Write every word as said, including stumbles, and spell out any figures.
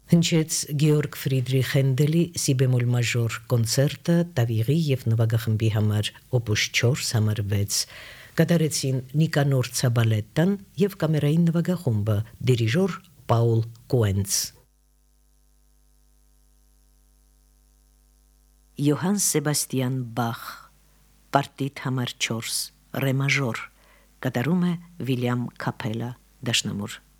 Հնչեց Գեորգ Ֆրիդրիխ Հենդելի սի բեմոլ մաժոր կոնցերտը տավիղի եւ նվագախմբի համար օպուս չորս համար վեց կատարեցին Նիկանոր Ցաբալետան եւ կամերային նվագախումբը դիրիժոր Պաուլ Կոենց Յոհան Սեբաստիան Բախ Պարտիտ համար չորս ռե մաժոր կատարում է Վիլյամ Քափելա դաշնամուր